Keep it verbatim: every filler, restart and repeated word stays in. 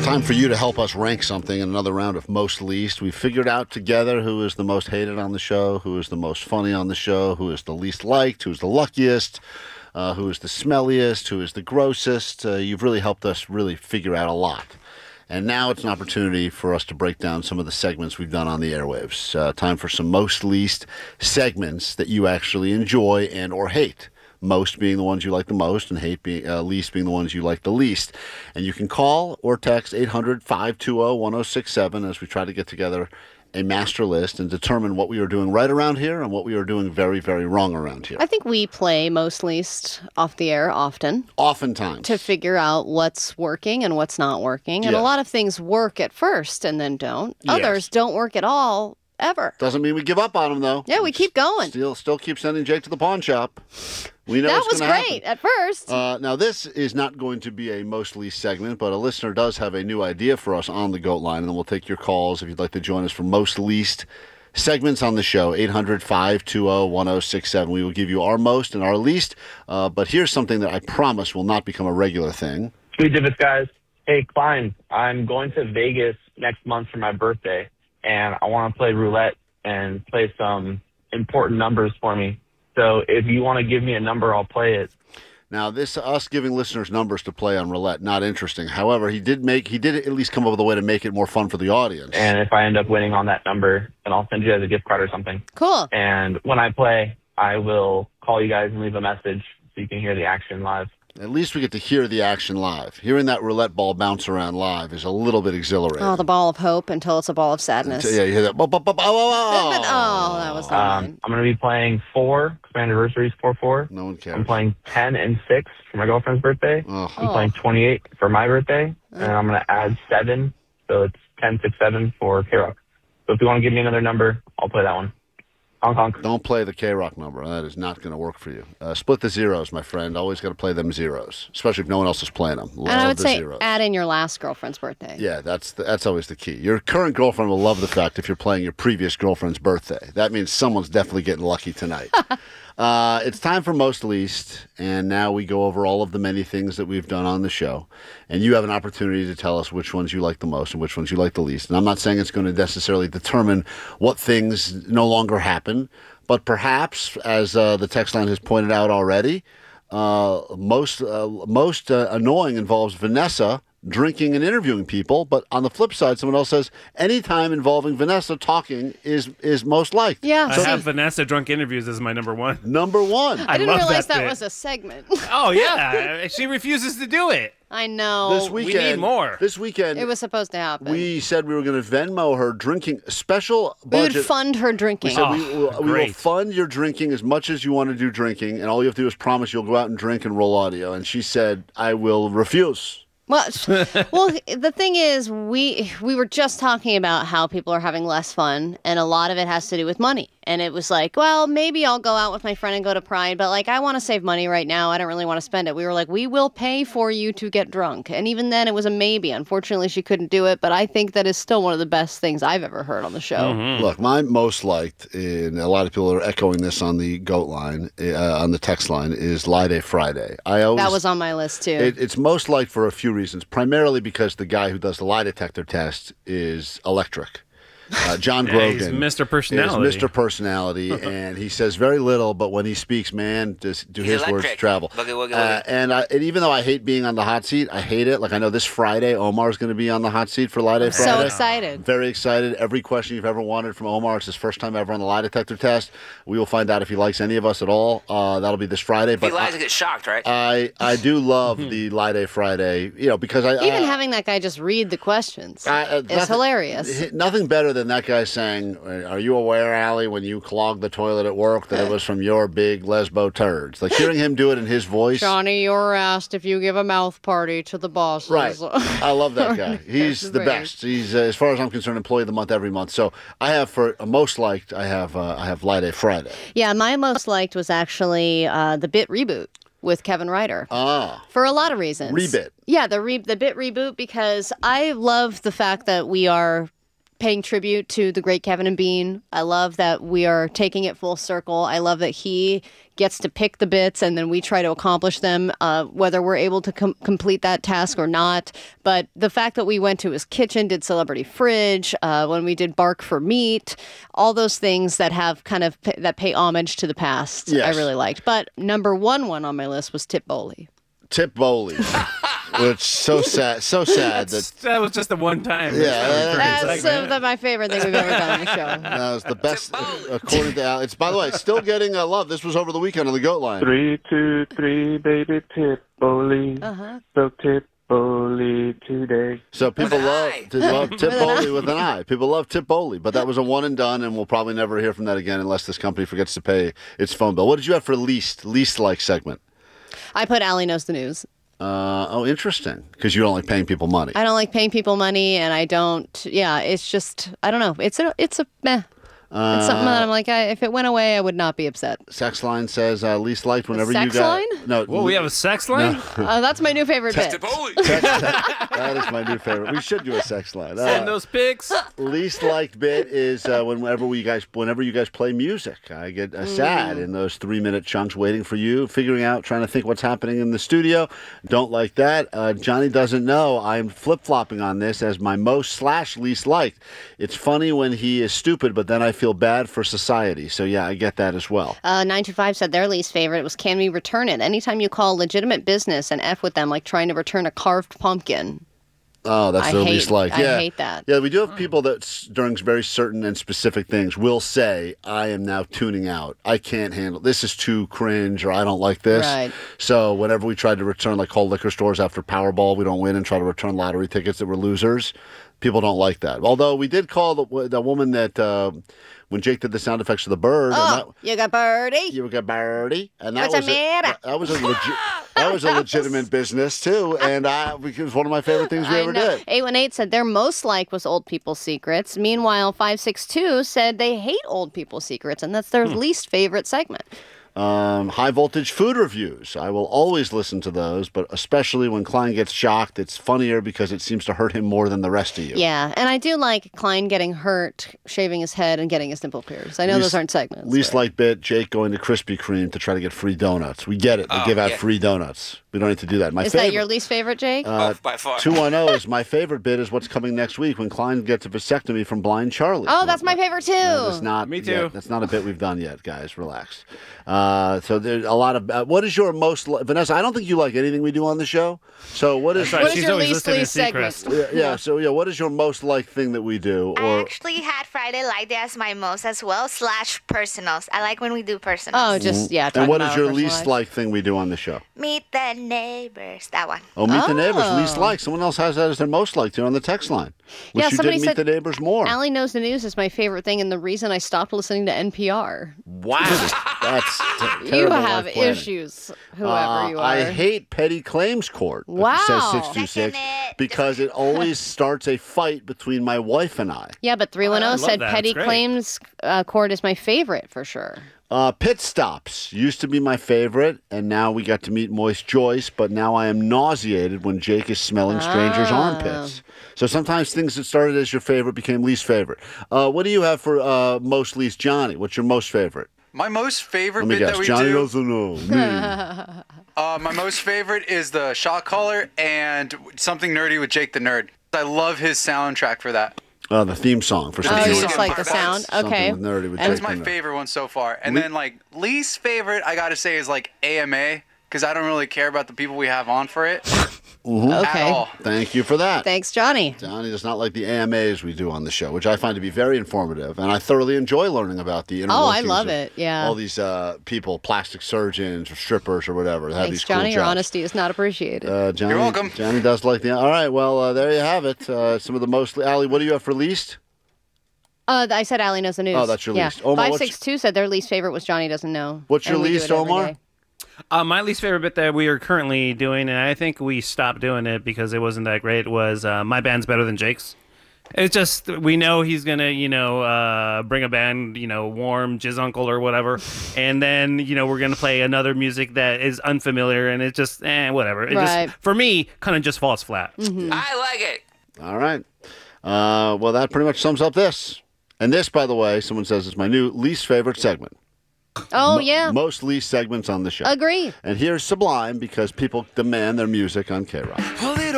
time for you to help us rank something in another round of Most Least. We figured out together who is the most hated on the show, who is the most funny on the show, who is the least liked, who is the luckiest, uh, who is the smelliest, who is the grossest. Uh, you've really helped us really figure out a lot. And now it's an opportunity for us to break down some of the segments we've done on the airwaves. Uh, time for some Most Least segments that you actually enjoy and or hate. Most being the ones you like the most, and hate being, uh, least being the ones you like the least. And you can call or text eight hundred, five two zero, one zero six seven as we try to get together a master list and determine what we are doing right around here and what we are doing very, very wrong around here. I think we play Most Least off the air often. Oftentimes. To figure out what's working and what's not working. And Yes. a lot of things work at first and then don't. Yes. Others don't work at all, ever. Doesn't mean we give up on them, though. Yeah, we keep going. Still, still keep sending Jake to the pawn shop. We know That it's was gonna great happen. at first. Uh, now, this is not going to be a Most Least segment, but a listener does have a new idea for us on the GOAT line, and then we'll take your calls if you'd like to join us for Most Least segments on the show, eight hundred, five two zero, one zero six seven. We will give you our most and our least, uh, but here's something that I promise will not become a regular thing. Sweet Divots, guys. Hey, Klein, I'm going to Vegas next month for my birthday, and I want to play roulette and play some important numbers for me. So if you want to give me a number, I'll play it. Now, this us giving listeners numbers to play on roulette, not interesting. However, he did make he did at least come up with a way to make it more fun for the audience. And if I end up winning on that number, then I'll send you guys a gift card or something. Cool. And when I play, I will call you guys and leave a message so you can hear the action live. At least we get to hear the action live. Hearing that roulette ball bounce around live is a little bit exhilarating. Oh, the ball of hope until it's a ball of sadness. Yeah, you hear that. Oh, oh, oh, oh, Oh, that was not Um, mine. I'm going to be playing four, because my anniversary is four four. No one I'm cares. playing ten and six for my girlfriend's birthday. Oh. I'm playing twenty-eight for my birthday, and I'm going to add seven, so it's ten, six, seven for K-Rock. So if you want to give me another number, I'll play that one. Honk, honk. Don't play the K-Rock number. That is not going to work for you. Uh, split the zeros, my friend. Always got to play them zeros, especially if no one else is playing them. Love And I would the say zeros. add in your last girlfriend's birthday. Yeah, that's the, that's always the key. Your current girlfriend will love the fact if you're playing your previous girlfriend's birthday. That means someone's definitely getting lucky tonight. uh, it's time for Most Least, and now we go over all of the many things that we've done on the show. And you have an opportunity to tell us which ones you like the most and which ones you like the least. And I'm not saying it's going to necessarily determine what things no longer happen, but perhaps, as uh, the text line has pointed out already, uh, most uh, most uh, annoying involves Vanessa drinking and interviewing people. But on the flip side, someone else says anytime involving Vanessa talking is is most liked. Yeah. I so have Vanessa drunk interviews as my number one. Number one. I didn't love realize that that, bit. was a segment. Oh, yeah. She refuses to do it. I know. This we weekend, need more. This weekend, It was supposed to happen. we said we were going to Venmo her drinking special We budget. would fund her drinking. We said Oh, we, will, we will great. fund your drinking as much as you want to do drinking, and all you have to do is promise you'll go out and drink and roll audio. And she said, I will refuse. Well, well, the thing is, we we were just talking about how people are having less fun, and a lot of it has to do with money. And it was like, well, maybe I'll go out with my friend and go to Pride, but like, I want to save money right now. I don't really want to spend it. We were like, we will pay for you to get drunk. And even then, it was a maybe. Unfortunately, she couldn't do it, but I think that is still one of the best things I've ever heard on the show. Mm-hmm. Look, my most liked, and a lot of people are echoing this on the GOAT line, uh, on the text line, is Lie Day Friday. I always, That was on my list, too. It, it's most liked for a few reasons, primarily because the guy who does the lie detector test is electric. Uh, John Yeah, Grogan. he's Mister Personality. Is Mister Personality, and he says very little, but when he speaks, man, does, do He's his words electric. travel. Boogie, woogie, Uh, woogie. and, I, and even though I hate being on the hot seat, I hate it. Like I know this Friday, Omar's going to be on the hot seat for Lie Day Friday. So excited. Very excited. Every question you've ever wanted from Omar. It's his first time ever on the lie detector test. We will find out if he likes any of us at all. Uh, that'll be this Friday. If he But lies, I, I get shocked, right? I I do love the Lie Day Friday. You know because I Even I, having that guy just read the questions I- uh, is nothing- hilarious. Nothing better than that guy saying, "Are you aware, Allie, when you clogged the toilet at work, that it was from your big lesbo turds?" Like hearing him do it in his voice. Johnny, you're asked if you give a mouth party to the bosses. Right. I love that guy. He's That's the great. best. He's, uh, as far as I'm concerned, employee of the month every month. So I have for uh, most liked, I have uh, I have Lie Day Friday. Yeah, my most liked was actually uh, the Bit reboot with Kevin Ryder. Ah, For a lot of reasons. Rebit. Yeah, the re- the Bit reboot, because I love the fact that we are paying tribute to the great Kevin and Bean. I love that we are taking it full circle. I love that he gets to pick the bits and then we try to accomplish them, uh, whether we're able to com- complete that task or not. But the fact that we went to his kitchen, did Celebrity Fridge, uh, when we did Bark for Meat, all those things that have kind of p- that pay homage to the past, Yes. I really liked. But number one one on my list was Tip Bowley. Tip Bowley. Which so sad, so sad that That was just the one time. Yeah, that- That's uh, the, my favorite thing we've ever done on the show. that was the best, according to Al. It's, by the way, still getting uh, love. This was over the weekend on the Goat Line. Three, two, three, baby, tip bowley. Uh-huh. So tip bowley today. So people love, to love Tip With an Bowley eye. with an eye. People love Tip Bowley, but that was a one and done, and we'll probably never hear from that again unless this company forgets to pay its phone bill. What did you have for least, least like segment? I put Allie Knows the News. Uh, oh, interesting. Because you don't like paying people money. I don't like paying people money, and I don't. Yeah, it's just I don't know. It's a it's a meh. Uh, It's something that I'm like, I, if it went away, I would not be upset. Sex line says uh, least liked whenever sex you got. line? No, Well, we have a sex line? Uh, that's my new favorite bit. that is my new favorite. We should do a sex line. Send Uh, those pics. least liked bit is uh, whenever we guys, whenever you guys play music, I get uh, sad in those three minute chunks waiting for you, figuring out, trying to think what's happening in the studio. Don't like that. Uh, Johnny doesn't know. I'm flip flopping on this as my most slash least liked. It's funny when he is stupid, but then I feel bad for society. So yeah, I get that as well. Uh, nine two five said their least favorite was Can We Return It? Anytime you call legitimate business and F with them, like trying to return a carved pumpkin. Oh, that's I their hate- least like. I Yeah, hate that. Yeah, we do have people that s- during very certain and specific things will say, "I am now tuning out. I can't handle this. Is too cringe, or I don't like this." Right. So whenever we tried to return, like call liquor stores after Powerball, we don't win, and try to return lottery tickets that were losers. People don't like that. Although we did call the, the woman that uh, when Jake did the sound effects of the bird. Oh, and that, you got birdie. you got birdie, and that What's was the matter? a, that was a legit, that was a legitimate business too, and I it was one of my favorite things we I ever know. did. eight one eight said their most like was old people's secrets. Meanwhile, five six two said they hate old people's secrets, and that's their Hmm. least favorite segment. Um, high voltage food reviews. I will always listen to those, but especially when Klein gets shocked, it's funnier because it seems to hurt him more than the rest of you. Yeah, and I do like Klein getting hurt, shaving his head, and getting his nipple pierced. I know Least- those aren't segments. Least but- like bit, Jake going to Krispy Kreme to try to get free donuts. We get it. They Oh, give out yeah. free donuts. We don't need to do that. My Is favorite, that your least favorite, Jake? uh, Oh, by far. two one zero is my favorite bit is what's coming next week when Klein gets a vasectomy from Blind Charlie. oh, that's my favorite too. No, that's not Me too. yet. That's not a bit we've done yet, guys. Relax. Uh, so there's a lot of. Uh, what is your most li- Vanessa? I don't think you like anything we do on the show. So what is? That's right. What is She's your always least listening to least segment? secrets. Yeah, yeah. So yeah, what is your most liked thing that we do? I Or actually had Friday Light Day as my most as well, slash personals. I like when we do personals. Oh, just yeah. and talking what about is your our least personal lives. liked thing we do on the show? Meet the neighbors. That one. Oh, meet the neighbors. Oh. Least liked. Someone else has that as their most liked here on the text line. Wish Yeah, you somebody did meet said the neighbors more. Allie Knows the News is my favorite thing, and the reason I stopped listening to N P R. Wow, that's t- You terrible have life planning. issues, whoever Uh, you are. I hate petty claims court. Wow. Says six two six Second it. because it always starts a fight between my wife and I. Yeah, but three one I zero love said that. petty It's great. claims uh, court is my favorite for sure. Uh, pit stops used to be my favorite, and now we got to meet Moist Joyce, but now I am nauseated when Jake is smelling strangers' Ah. armpits. So sometimes things that started as your favorite became least favorite. Uh, what do you have for uh, most least, Johnny? What's your most favorite? My most favorite Let me bit guess. that we Johnny do. doesn't know. Me. Uh, my most favorite is the shot caller and something nerdy with Jake the Nerd. I love his soundtrack for that. Uh, the theme song for Oh, something. you Theme just song like the for sound? Something Okay. with nerdy with And- That's Jake my the Nerd. favorite one so far. And Le- then like least favorite, I gotta say is like A M A because I don't really care about the people we have on for it at Okay. all. Thank you for that. Thanks, Johnny. Johnny does not like the A M As we do on the show, which I find to be very informative, and I thoroughly enjoy learning about the inner Oh, I workings love of it, yeah. all these uh, people, plastic surgeons or strippers or whatever, that have Thanks, these cool Johnny. Your jobs. honesty is not appreciated. Uh, Johnny, You're welcome. Johnny does like the. All right, well, uh, there you have it. Uh, some of the most. Allie, what do you have for least? Uh, I said Allie Knows the News. Oh, that's your yeah. least. Omar, five what's- six two said their least favorite was Johnny Doesn't Know. What's your And we do least, it every Omar? day. Uh, my least favorite bit that we are currently doing, and I think we stopped doing it because it wasn't that great, was uh, My Band's Better Than Jake's. It's just, we know he's going to, you know, uh, bring a band, you know, Warm, Jizz Uncle or whatever, and then, you know, we're going to play another music that is unfamiliar, and it just, eh, whatever. It Right. just, for me, kind of just falls flat. I like it. All right. Uh, well, that pretty much sums up this. And this, by the way, someone says is my new least favorite segment. Oh, Mo- yeah. Most least segments on the show. Agree. And here's Sublime because people demand their music on K-Rock. Well,